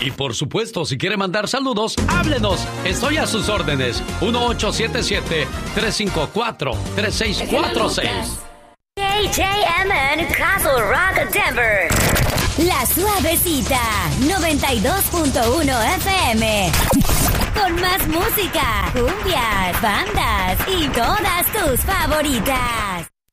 Y por supuesto, si quiere mandar saludos, háblenos. Estoy a sus órdenes. 1877-354-3646. KJMN Castle Rock, Denver. La Suavecita, 92.1 FM. Con más música, cumbias, bandas y todas tus favoritas.